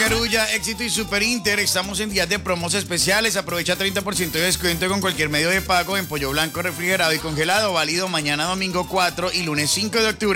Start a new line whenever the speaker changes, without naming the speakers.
Carulla, Éxito y Super Inter. Estamos en días de promos especiales. Aprovecha 30% de descuento con cualquier medio de pago en pollo blanco refrigerado y congelado. Válido mañana domingo 4 y lunes 5 de octubre.